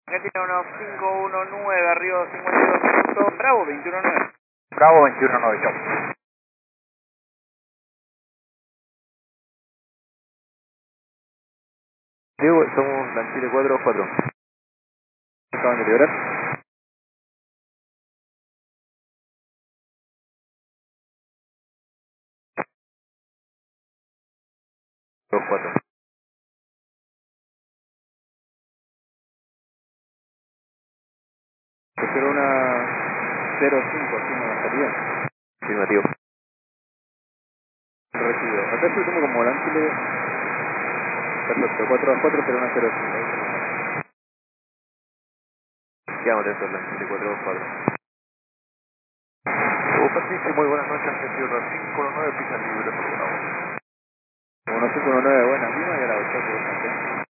Argentina 1519, arriba 52 minutos, Bravo 219. Bravo 219, chao. Diego, somos Lanchile 424. Acaban de liberar. 24. Prefiero una 05 así me bajaría. Afirmativo. Recibido. Acá estoy como Lanchile. Perfecto, 424, pero una 05. Quedamos dentro de Lanchile 424. Patricio, muy buenas noches, Argentina 519, pista libre, por favor. 1519, buena, Lima y a la 8 por